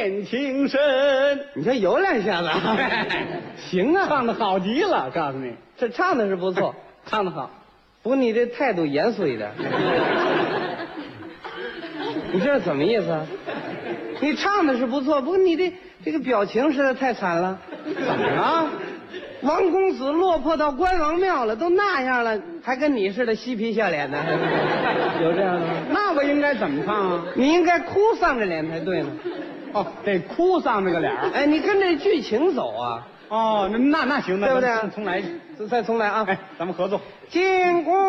见情深。 你说有两下子，行啊， 唱的好极了，告诉你， 这唱的是不错， 唱的好。 不过你这态度严肃一点。你这是怎么意思啊？你唱的是不错，不过你这个表情实在太惨了。 怎么了？ 王公子落魄到关王庙了，都那样了，还跟你似的嬉皮笑脸的，有这样的吗？ 那我应该怎么唱啊？ 你应该哭丧着脸才对呢。 哦，得哭丧着个脸儿。 哎，你跟这剧情走啊。 哦，那行，那对不对重来， 再重来啊！ 哎，咱们合作。 进宫。